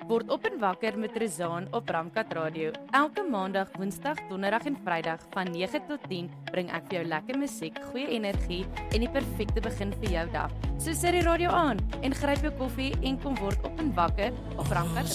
Word op en wakker met Rizaan op Ramkat Radio. Elke maandag, woensdag, donderdag en vrydag van 9 tot 10 bring ek vir jou lekker musiek, goeie energie en die perfekte begin vir jou dag. So sit die radio aan en gryp jou koffie en kom word op en wakker op Ramkat Radio.